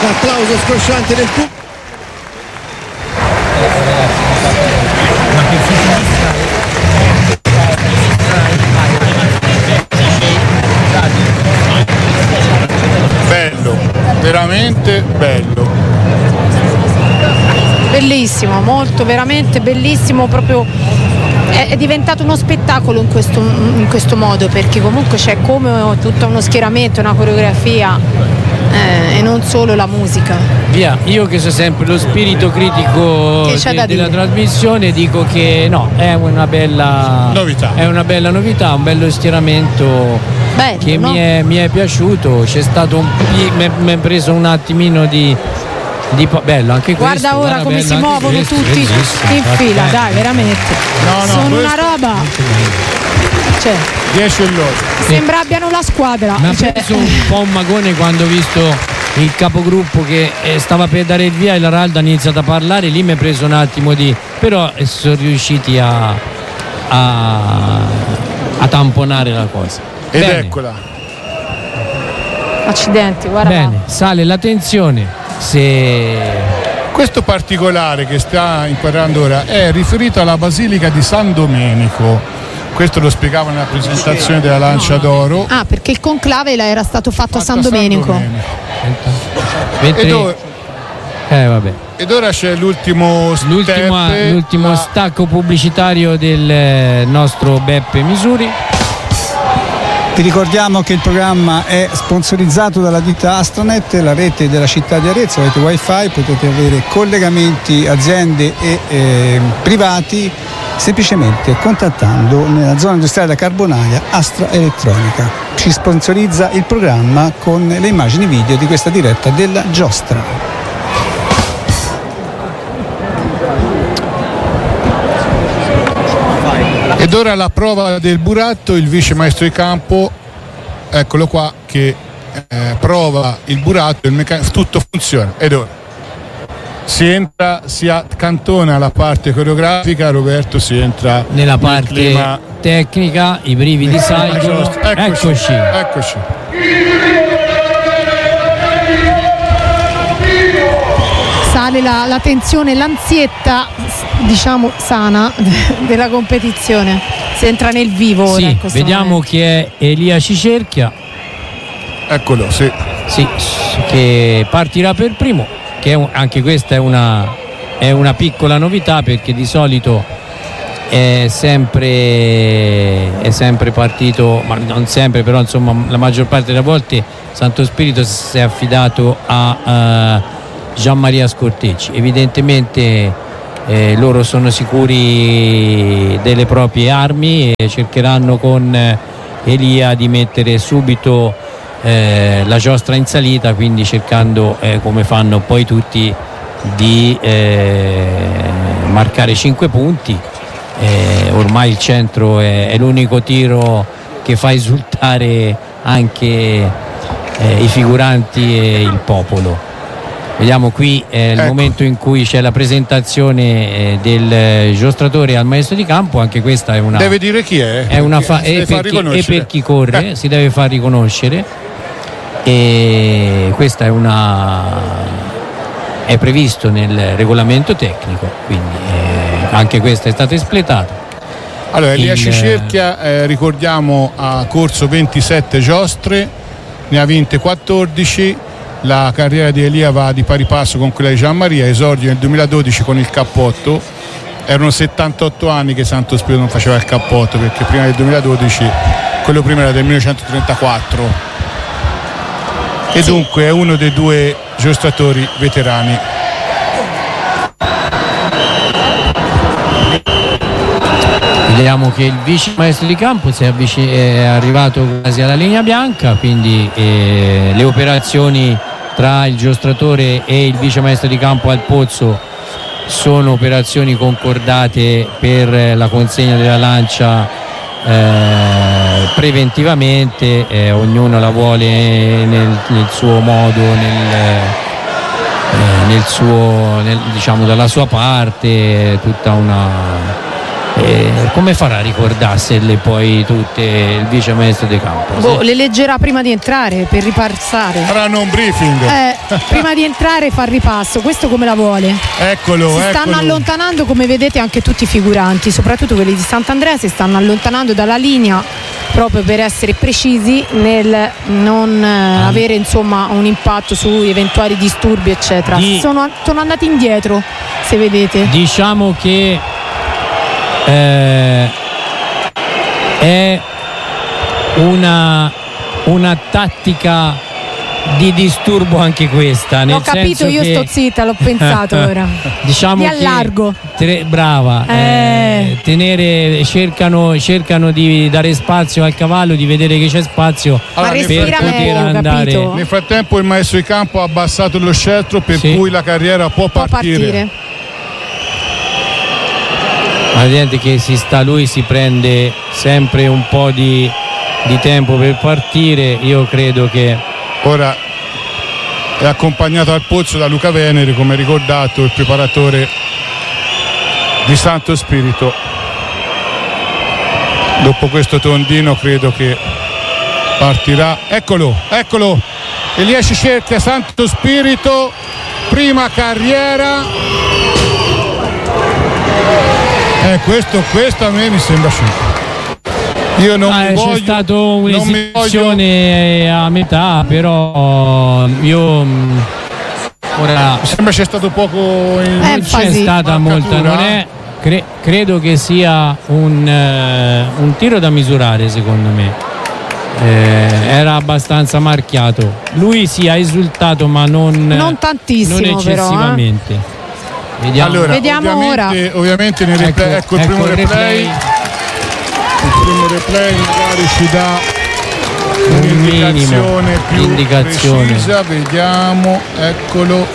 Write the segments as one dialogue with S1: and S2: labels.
S1: L'applauso scrosciante del pubblico.
S2: Bello, veramente bello.
S3: Bellissimo, molto, veramente bellissimo, proprio è diventato uno spettacolo in questo modo, perché comunque c'è come tutto uno schieramento, una coreografia e non solo la musica.
S4: Via, io che so sempre lo spirito critico della trasmissione, dico che no, è una bella novità, un bello schieramento. Bello, che no? mi è piaciuto, c'è stato mi è preso un attimino di bello anche questo.
S3: Guarda ora come si muovono tutti in fila, dai, veramente. Sono una roba. Cioè,
S2: 10 e loro.
S3: Sembra abbiano la squadra.
S4: Mi ha preso un po' un magone quando ho visto il capogruppo che stava per dare il via e la Ralda ha iniziato a parlare, lì mi è preso un attimo però sono riusciti a tamponare la cosa.
S2: Ed eccola.
S3: Accidenti, guarda.
S4: Bene, sale la tensione.
S2: Questo particolare che sta inquadrando ora è riferito alla Basilica di San Domenico. Questo lo spiegava nella presentazione della Lancia d'Oro.
S3: Ah, perché il conclave era stato fatto a San Domenico.
S4: Vabbè.
S2: Ed ora c'è l'ultimo
S4: stacco pubblicitario del nostro Beppe Misuri.
S5: Vi ricordiamo che il programma è sponsorizzato dalla ditta Astronet, la rete della città di Arezzo, avete wifi, potete avere collegamenti aziende e privati semplicemente contattando nella zona industriale da Carbonaia Astra Elettronica. Ci sponsorizza il programma con le immagini video di questa diretta della giostra.
S2: Ed ora la prova del buratto, il vice maestro di campo, eccolo qua, che prova il buratto, tutto funziona. Ed ora si entra, si accantona la parte coreografica, Roberto si entra
S4: nella parte tecnica, i brividi salgono. Eccoci.
S3: Sale la tensione, l'ansietta, diciamo, sana della competizione. Si entra nel vivo ora.
S4: Sì, vediamo chi è Elia Cicerchia.
S2: Eccolo, sì,
S4: che partirà per primo, che anche questa è una piccola novità, perché di solito è sempre partito, ma non sempre, però insomma la maggior parte delle volte Santo Spirito si è affidato a Gian Maria Scortecci. Evidentemente loro sono sicuri delle proprie armi e cercheranno con Elia di mettere subito la giostra in salita, quindi cercando, come fanno poi tutti, di marcare 5 punti. Ormai il centro è l'unico tiro che fa esultare anche i figuranti e il popolo. Vediamo qui il momento in cui c'è la presentazione del giostratore al maestro di campo. Anche questa è una.
S2: Deve dire chi è.
S4: E per chi corre si deve far riconoscere. E questa è previsto nel regolamento tecnico, quindi anche questa è stata espletata.
S2: Allora, Elia Cicerchia, ricordiamo, ha corso 27 giostre, ne ha vinte 14. La carriera di Elia va di pari passo con quella di Gian Maria, esordio nel 2012 con il K8. Erano 78 anni che Santo Spirito non faceva il K8, perché prima del 2012 quello prima era del 1934 e dunque è uno dei due giostratori veterani.
S4: Vediamo che il vice maestro di campo è arrivato quasi alla linea bianca, quindi le operazioni tra il giostratore e il vice maestro di campo al pozzo sono operazioni concordate per la consegna della lancia preventivamente, ognuno la vuole nel suo modo, diciamo dalla sua parte, tutta come farà a ricordarsele poi tutte il vice maestro De Campo?
S3: Le leggerà prima di entrare per ripassare.
S2: Faranno un briefing.
S3: Prima di entrare fa il ripasso, questo come la vuole?
S2: Eccolo.
S3: Si stanno allontanando, come vedete, anche tutti i figuranti, soprattutto quelli di Sant'Andrea, si stanno allontanando dalla linea proprio per essere precisi nel non avere insomma un impatto su eventuali disturbi eccetera. Sono andati indietro, se vedete.
S4: Diciamo che è una tattica di disturbo anche questa.
S3: L'ho capito, io sto zitta, l'ho pensato ora.
S4: Diciamo
S3: mi allargo.
S4: Brava. Cercano di dare spazio al cavallo, di vedere che c'è spazio
S3: per
S4: poter andare.
S3: Capito.
S2: Nel frattempo il maestro di campo ha abbassato lo scettro per cui la carriera può partire.
S4: Ma vedete che lui si prende sempre un po' di tempo per partire. Io credo che
S2: ora è accompagnato al pozzo da Luca Venere, come ricordato, il preparatore di Santo Spirito. Dopo questo tondino credo che partirà. Eccolo, Elia Cicerchia, Santo Spirito, prima carriera. Questo a me mi sembra scemo. Io non mi voglio,
S4: c'è stata un'esibizione a metà, però io ora
S2: mi sembra c'è stato poco
S4: non c'è stata molta, non è credo che sia un tiro da misurare, secondo me. Era abbastanza marchiato. Lui ha esultato, ma non
S3: tantissimo,
S4: non eccessivamente.
S3: Però,
S2: Vediamo ora. Ovviamente nel replay, ecco il primo replay. Il primo replay magari ci dà un'indicazione più precisa. Vediamo, eccolo.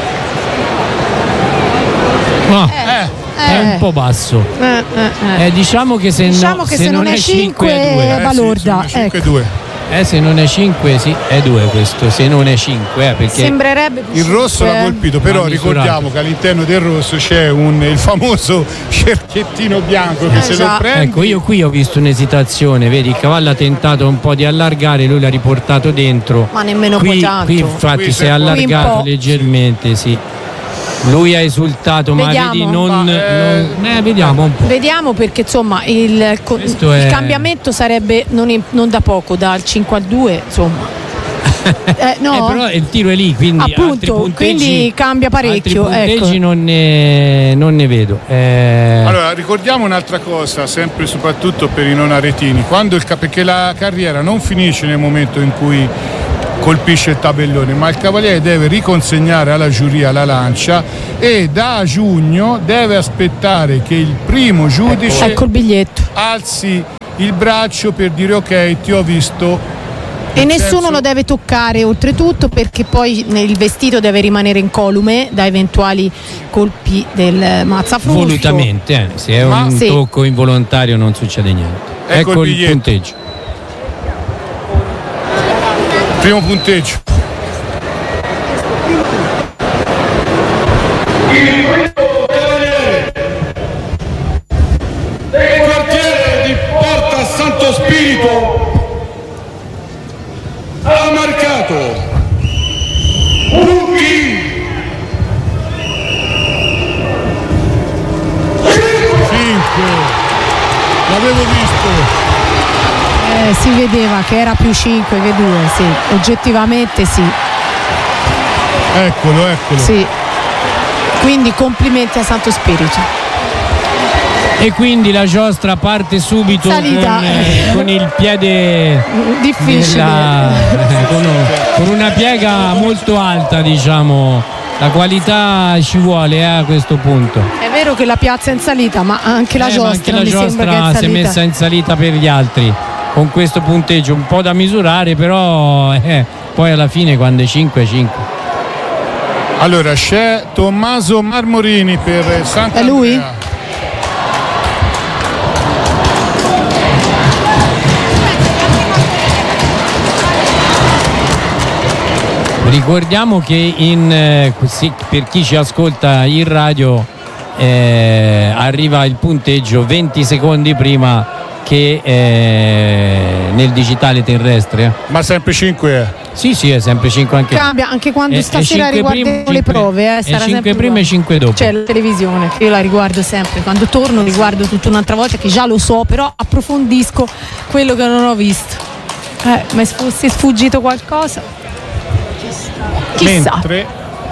S4: È un po' basso. Diciamo che se
S3: non è 5 è balorda.
S4: Se non è 5 sì, è 2 questo, se non è 5 perché
S3: sembrerebbe
S2: il rosso l'ha colpito, però ricordiamo che all'interno del rosso c'è il famoso cerchiettino bianco che se lo prende.
S4: Ecco, io qui ho visto un'esitazione, vedi, il cavallo ha tentato un po' di allargare, lui l'ha riportato dentro,
S3: ma nemmeno
S4: qui
S3: infatti
S4: qui si è allargato leggermente, sì. Lui ha esultato,
S3: vediamo.
S4: ma vedi vediamo un po'.
S3: Vediamo, perché insomma il cambiamento sarebbe non da poco, dal 5 al 2 insomma. No.
S4: Però il tiro è lì, quindi
S3: appunto, quindi cambia parecchio.
S4: Altri punteggi non ne vedo.
S2: Allora ricordiamo un'altra cosa, sempre soprattutto per i non aretini, perché la carriera non finisce nel momento in cui colpisce il tabellone, ma il cavaliere deve riconsegnare alla giuria la lancia e da giugno deve aspettare che il primo giudice
S3: ecco il biglietto,
S2: alzi il braccio per dire ok, ti ho visto,
S3: e nessuno lo deve toccare oltretutto, perché poi il vestito deve rimanere incolume da eventuali colpi del mazzafrusto.
S4: Volutamente, se è un tocco involontario non succede niente. Ecco il punteggio.
S2: Primo punteggio.
S6: Il quartiere di Porta Santo Spirito ha marcato Bucchi
S2: 5. L'avevo visto.
S3: Si vedeva che era più 5 che 2, sì, oggettivamente sì.
S2: Eccolo.
S3: Sì. Quindi complimenti a Santo Spirito.
S4: E quindi la giostra parte subito con il piede
S3: difficile,
S4: con una piega molto alta, diciamo. La qualità ci vuole a questo punto.
S3: È vero che la piazza è in salita, ma anche la giostra mi sembra che è in salita.
S4: Si è messa in salita per gli altri. Con questo punteggio un po' da misurare, però poi alla fine quando è 5 è 5.
S2: Allora c'è Tommaso Marmorini per Sant'Andrea.
S3: È lui?
S4: Ricordiamo che per chi ci ascolta in radio arriva il punteggio 20 secondi prima che nel digitale terrestre.
S2: Ma sempre 5
S4: Sì, è sempre 5 anche.
S3: Cambia anche quando stasera riguardo le prove, sarà
S4: 5 prima e 5 dopo.
S3: C'è la televisione, io la riguardo sempre, quando torno riguardo tutta un'altra volta, che già lo so, però approfondisco quello che non ho visto. Ma se fosse sfuggito qualcosa, chissà.
S2: Mentre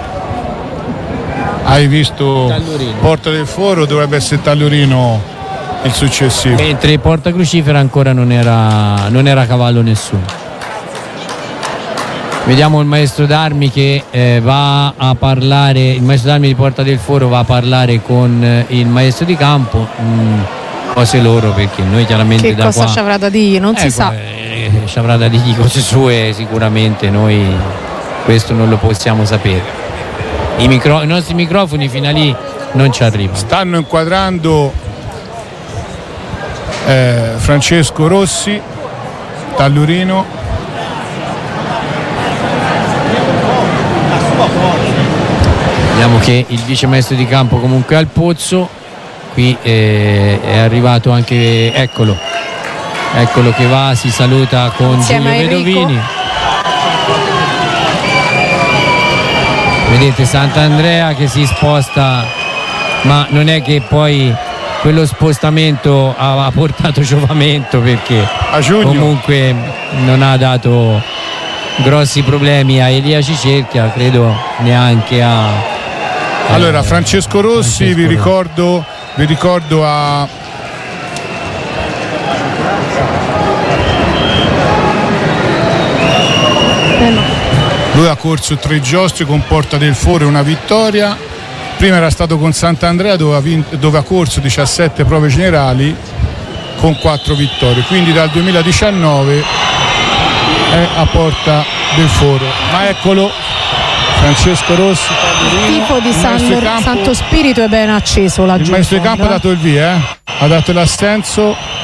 S2: hai visto
S4: Tallurino.
S2: Porta del Foro, dovrebbe essere Tallurino il successivo.
S4: Mentre Porta Crucifera ancora non era cavallo nessuno. Vediamo il maestro d'armi che va a parlare, il maestro d'armi di Porta del Foro va a parlare con il maestro di campo, cose loro, perché noi chiaramente
S3: che
S4: da
S3: cosa
S4: qua
S3: ci avrà da dire, non si sa.
S4: Ci avrà da dire cose sue sicuramente, noi questo non lo possiamo sapere. I nostri microfoni fino a lì non ci arrivano.
S2: Stanno inquadrando Francesco Rossi, Tallurino.
S4: Vediamo che il vice maestro di campo comunque è al pozzo. Qui è arrivato anche, eccolo che va, si saluta con
S3: insieme
S4: Giulio Vedovini. Vedete Sant'Andrea che si sposta, ma non è che poi quello spostamento ha portato giovamento, perché comunque non ha dato grossi problemi a Elia Cicerchia, credo neanche a
S2: allora Francesco Rossi, vi ricordo lui ha corso 3 giostri con Porta del Foro e una vittoria. Prima era stato con Sant'Andrea dove ha corso 17 prove generali con 4 vittorie, quindi dal 2019 è a Porta del Foro. Ma eccolo Francesco Rossi,
S3: il tifo di Santo Spirito è ben acceso laggiù.
S2: Il maestro di campo ha dato il via, ha dato l'assenso